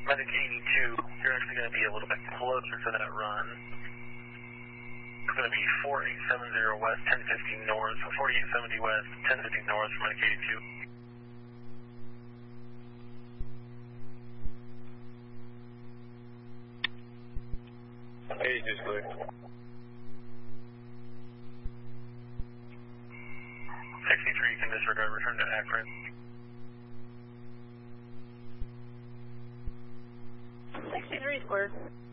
Medic 82, you're actually going to be a little bit closer to that run. It's going to be 4870 west, 1050 north, 4870 west, 1050 north for Medic 82. Hey, just clear. 63, you can disregard, return to Akron. 63 square.